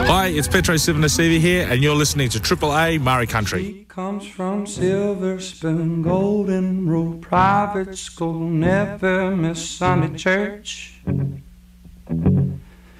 Hi, it's Petro Sivanasivi here, and you're listening to Triple A Murray Country. He comes from Silver Spoon, Golden Rule Private School, never miss Sunday church.